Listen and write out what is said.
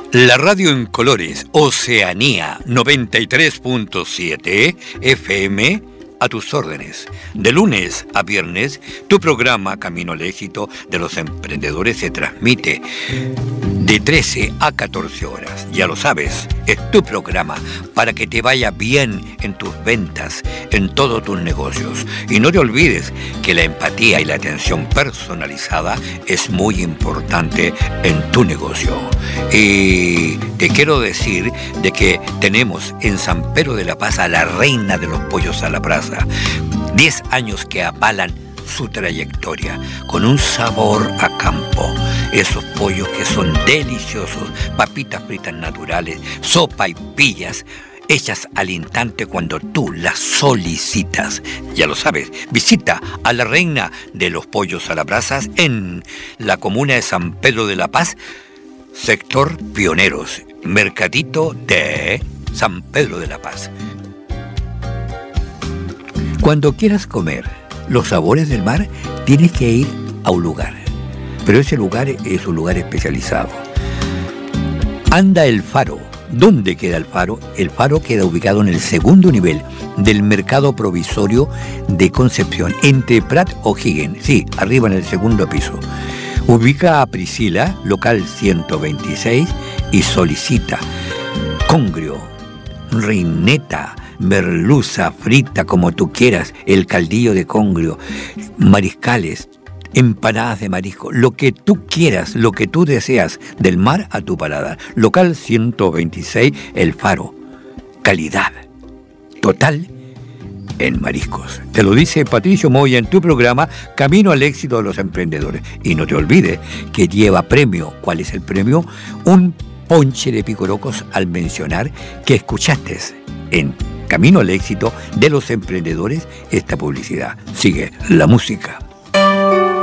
La radio en colores, Oceanía 93.7 FM, a tus órdenes. De lunes a viernes, tu programa Camino al Éxito de los Emprendedores se transmite de 13 a 14 horas. Ya lo sabes, es tu programa para que te vaya bien en tus ventas, en todos tus negocios. Y no te olvides que la empatía y la atención personalizada es muy importante en tu negocio. Y te quiero decir de que tenemos en San Pedro de la Paz a la reina de los pollos a la brasa. 10 años que avalan su trayectoria con un sabor a campo. Esos pollos que son deliciosos, papitas fritas naturales, sopa y pillas hechas al instante cuando tú las solicitas. Ya lo sabes, visita a la reina de los pollos a las brasas en la comuna de San Pedro de la Paz, sector Pioneros, mercadito de San Pedro de la Paz. Cuando quieras comer los sabores del mar, tienes que ir a un lugar. Pero ese lugar es un lugar especializado. Anda el Faro. ¿Dónde queda el Faro? El Faro queda ubicado en el segundo nivel del mercado provisorio de Concepción, entre Prat o Higgins. Sí, arriba en el segundo piso. Ubica a Priscila, local 126, y solicita congrio, reineta, merluza frita como tú quieras, el caldillo de congrio, mariscales, empanadas de marisco, lo que tú quieras, lo que tú deseas, del mar a tu paladar. Local 126, El Faro. Calidad total en mariscos. Te lo dice Patricio Moya en tu programa Camino al Éxito de los Emprendedores. Y no te olvides que lleva premio. ¿Cuál es el premio? Un ponche de picorocos al mencionar que escuchaste en Camino al Éxito de los Emprendedores esta publicidad. Sigue la música.